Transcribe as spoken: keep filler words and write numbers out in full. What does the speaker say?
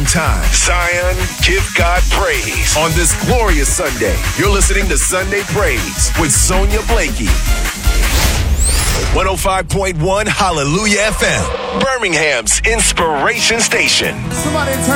time. Zion, give God praise. On this glorious Sunday, you're listening to Sunday Praise with Sonia Blakey. one oh five point one Hallelujah F M, Birmingham's inspiration station. Somebody turn